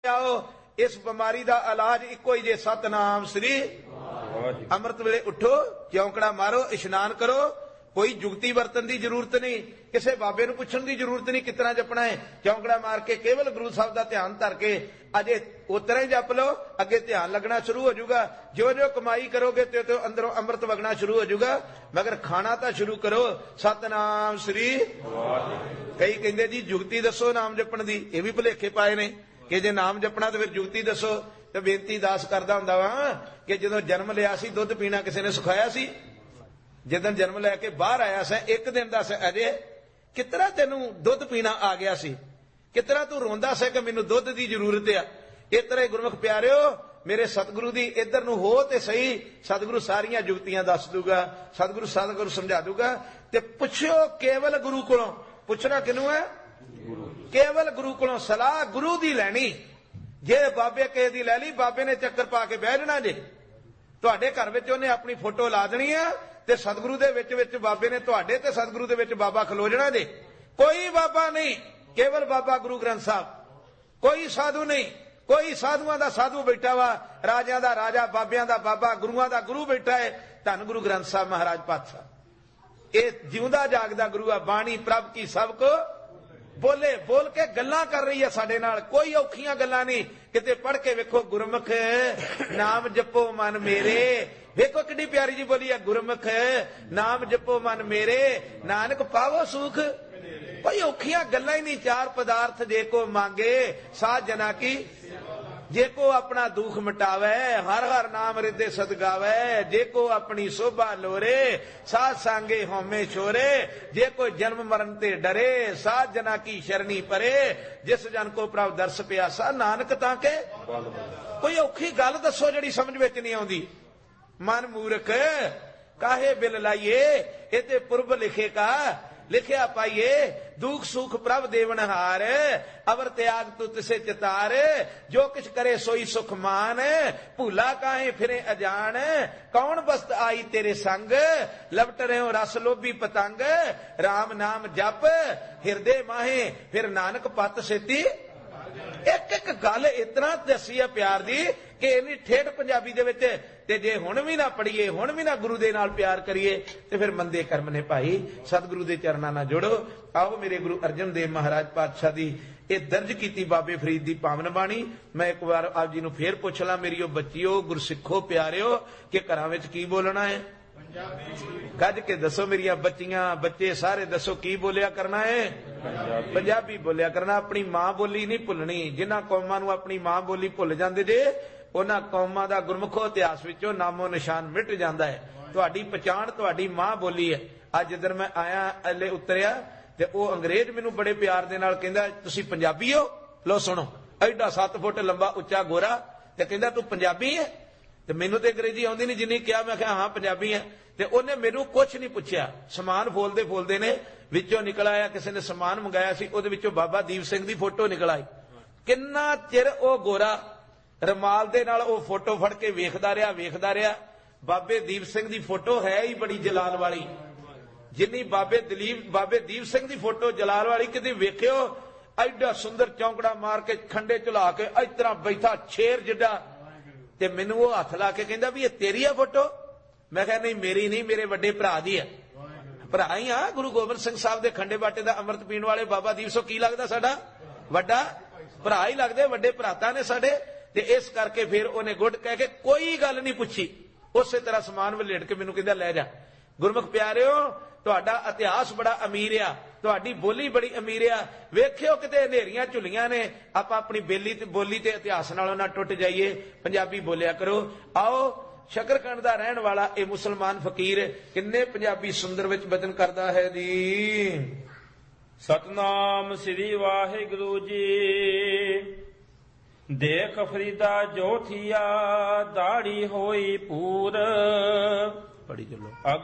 आओ इस बीमारी का इलाज इको ही जे सतनाम श्री अमृत वेले उठो चौंकड़ा मारो इशनान करो कोई जुगती वरतन की जरूरत नहीं किसी बाबे नूं पुछण की जरूरत नहीं कितना जपना है चौंकड़ा मार के केवल गुरु साहब का ध्यान धर के अजे उतना ही जप लो अगे ध्यान लगना शुरू हो जाऊगा जो जो कमाई करोगे तो अंदरों अमृत वगना शुरू हो जाऊगा मगर खाना तो शुरू करो सतनाम श्री। कई कहते जी जुगती दसो नाम जपण की यह भी भुलेखे पाए ने कि जे नाम जपना तो फिर जुगती दसो तो बेनती दास करदा हुंदा वा कि जदों जन्म लिया सी दुध पीना किसी ने सिखाया सी जिदन जन्म लैके बाहर आया सा एक दिन दस अजे कितना तेनू दुध पीना आ गया सी कितना तू रोंदा सा कि मैनू दुध की जरूरत है इस तरह गुरमुख प्यारिओ मेरे सतगुरु दी इधर नूं हो ते सही सतगुरु सारियां जुगतियां दस दूगा सतगुरु समझा दूगा ते पुछो केवल गुरु कोलों पुछना किनू है केवल गुरु कोलों सलाह गुरु दी लैनी जे बाबे के दी लै ली बाबे ने चक्कर पा के बह जाना जे तुहाडे घर विच उहने अपनी फोटो ला देनी है ते सतगुरु दे विच विच बाबे ने तुहाडे ते सतगुरु दे विच बाबा खलो जाना जे कोई बाबा नहीं केवल बाबा गुरु ग्रंथ साहब कोई साधु नहीं कोई साधुआं दा साधु बैठा वा राजियां दा राजा बाबियां दा बाबा गुरुआं दा गुरु बैठा है धन गुरु ग्रंथ साहब महाराज पातशाह ये जिउंदा जागदा गुरु आ बाणी प्रभ की सबको बोले बोल के गल्लां कर रही है साडे नाल कोई औखियां गल्लां नहीं किते पढ़ के वेखो गुरमुख नाम जपो मन मेरे वेखो कितनी प्यारी जी बोली है गुरमुख नाम जपो मन मेरे नानक पावो सुख कोई औखियां गल्लां ही नहीं चार पदार्थ जे को मांगे साध जना की जे को अपना दुख मिटावे हर हर नाम रिदे सत गावे जे को अपनी शोभा लोरे साध सांगे होमे छोरे जे को जन्म मरण ते डरे साध जना की शरणी परे जिस जन को प्रभ दर्श प्यासा नानक ताके कोई औखी गल दसो जिहड़ी समझ विच नहीं आउंदी मन मूर्ख काहे बिल लाइए इते पुरब लिखे का लिखिया पाइए दुख सुख प्रभ देवनहार अवर त्याग तू तिसे चितार जो किछ करे सोई सुख मान भूला काहे फिरे अजान कौन बस्त आई तेरे संग लपट रहे हो रस लोभी पतंग राम नाम जप हिरदे माहे फिर नानक पत सेती एक एक गल इतना दसी है प्यार दी कि इन्नी ठेठ पंजाबी दे विच ते जे हुण भी ना पढ़ीए हुण भी ना गुरु दे नाल प्यार करिए ते फिर मंदे कर्म ने भाई सतगुरु दे चरणां नाल जुड़ो। आओ मेरे गुरु अर्जन देव महाराज पातशाह दी ये दर्ज कीती बाबे फरीद दी पावन बाणी मैं एक बार आप जी नूं फेर पुछ ला मेरियो बच्चियो गुरसिखो प्यारिओ कि घरां विच की बोलना है गज के दसो मेरिया बच्चियां बच्चे सारे दसो की बोलिया करना है पंजाबी बोलिया करना अपनी मां बोली नहीं भुलनी जिन्हां कौमां नूं अपनी मां बोली भुल जांदे जे उन्हां कौमां दा गुरमुखो इतिहास विचों नामो निशान मिट जांदा है तुहाडी पहचान तुहाडी मां बोली है। अज जिधर मैं आया अले उतरिया ते ओह अंग्रेज मैनूं बड़े प्यार दे नाल कहंदा तुसीं पंजाबी हो लो सुनो एडा 7 फुट लंबा उच्चा गोरा ते कहंदा तू पंजाबी है ते मैनूं ते अंग्रेजी आउंदी नहीं जिन्नी कहा मैं कहा हाँ पंजाबी है ते उहने मैनूं कुछ नहीं पुछया समान फोलदे फोलदे ने विचों निकल आया किसी ने समान मंगाया सी उहदे विचों बाबा दीप सिंह दी फोटो निकल आई किन्ना चिर ओह गोरा रमाल दे नाल ओह फोटो फड़ के वेखदा रहा बाबे दीप सिंह दी फोटो है ही बड़ी जलाल वाली जिन्नी बाबे दीप सिंह दी फोटो जलाल वाली कदी वेखियो एडा सुंदर चौंकड़ा मार के खंडे चला के इस तरह बैठा शेर जिड्डा ते मैनूं ओह हथ ला के कहंदा भी ये तेरी है फोटो मैं कहा नहीं मेरी नहीं मेरे वड्डे भरा दी है भरा ही हाँ गुरु गोबिंद सिंह साहब दे खंडे बाटे दा अमृत पीण वाले बाबा दीप सिंह की लगदा साडा वड्डा भरा ही लगदे वड्डे भराता ने साडे ते इस करके फिर उहने गुड कह के कोई गल नहीं पुछी उसे तरह समान वलेट के मैनूं कहंदा लै जा। गुरमुख प्यारिओ तुहाडा इतिहास बड़ा अमीर आ तुहाडी बोली बड़ी अमीर आ वेखियो किते हनेरियां झुलियां ने आपां अपनी बोली ते इतिहास नालों ना टुट जाइए पंजाबी बोलिया करो। आओ शकरकंड दा रहण वाला ये मुसलमान फकीर किन्ने पंजाबी सुंदर विच बचन करदा है दी सतनाम श्री वाहिगुरु जी देख फरीदा जो थिया दाढ़ी होई पूर पढ़ी चलो।